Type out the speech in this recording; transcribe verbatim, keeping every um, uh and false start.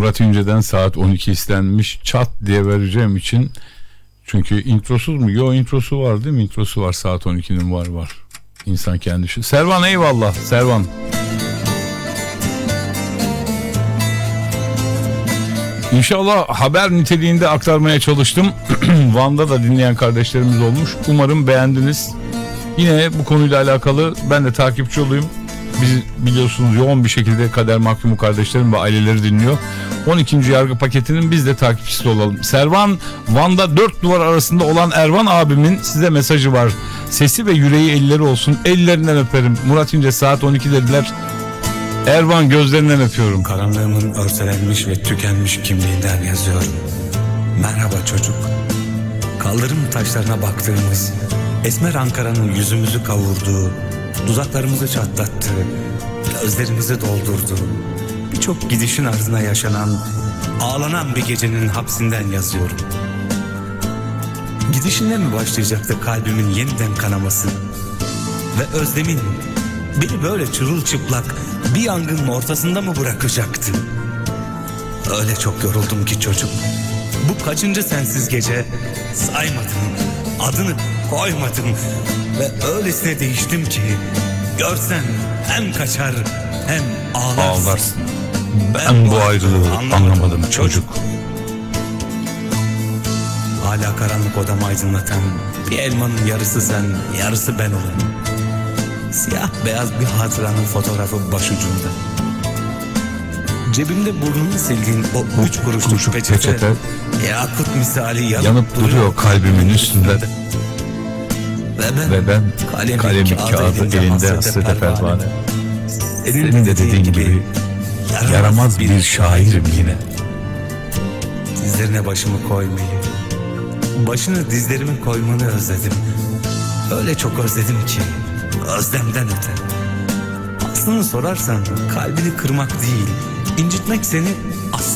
Murat İnce'den saat on iki istenmiş, çat diye vereceğim için. Çünkü introsuz mu? Yo, introsu var değil mi? Introsu var, saat on ikinin var var. İnsan kendisi. Servan eyvallah Servan. İnşallah haber niteliğinde aktarmaya çalıştım. Van'da da dinleyen kardeşlerimiz olmuş. Umarım beğendiniz. Yine bu konuyla alakalı ben de takipçi olayım. Biz biliyorsunuz yoğun bir şekilde kader mahkumu kardeşlerim ve aileleri dinliyor. on ikinci yargı paketinin biz de takipçisi olalım. Servan, Van'da dört duvar arasında olan Ervan abimin size mesajı var. Sesi ve yüreği elleri olsun. Ellerinden öperim. Murat İnce saat on iki dediler. Ervan, gözlerinden öpüyorum. Karanlığımın örselenmiş ve tükenmiş kimliğinden yazıyorum. Merhaba çocuk. Kaldırım taşlarına baktığımız, esmer Ankara'nın yüzümüzü kavurduğu, dudaklarımızı çatlattığı, gözlerimizi doldurduğu, birçok gidişin ardına yaşanan, ağlanan bir gecenin hapsinden yazıyorum. Gidişinde mi başlayacaktı kalbimin yeniden kanaması? Ve özlemin beni böyle çırılçıplak bir yangının ortasında mı bırakacaktı? Öyle çok yoruldum ki çocuk. Bu kaçıncı sensiz gece, saymadım, adını koymadım ve öylesine değiştim ki görsen hem kaçar hem ağlarsın. Ağlarsın. Ben, ben bu ayrılığı anlamadım, anlamadım çocuk. çocuk. Hala karanlık odamı aydınlatan bir elmanın yarısı sen, yarısı ben olayım. Siyah beyaz bir hatıranın fotoğrafı başucumda. Cebimde burnunu sildiğin o üç kuruşluk peçete, peçete yakut misali yanıp, yanıp duruyor kalbimin üstünde. Ve ben, Ve ben kalemi, kalemi kağıdı, kağıdı elinde hasrete pervane. Senin, Senin de dediğin gibi, gibi yaramaz, yaramaz bir, bir şairim yine. Dizlerine başımı koymayı, başını dizlerime koymanı özledim. Öyle çok özledim ki özlemden öte. Aslını sorarsan kalbini kırmak değil, incitmek seni